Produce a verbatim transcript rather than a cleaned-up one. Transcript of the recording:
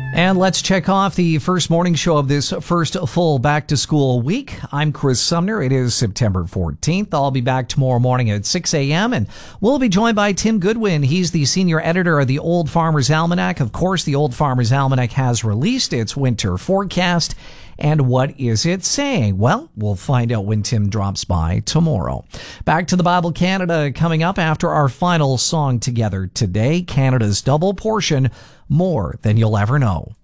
And let's check off the first morning show of this first full back-to-school week. I'm Chris Sumner. It is September fourteenth. I'll be back tomorrow morning at six a.m., and we'll be joined by Tim Goodwin. He's the senior editor of the Old Farmer's Almanac. Of course, the Old Farmer's Almanac has released its winter forecast. And what is it saying? Well, we'll find out when Tim drops by tomorrow. Back to the Bible Canada coming up after our final song together today, Canada's Double Portion, More Than You'll Ever Know.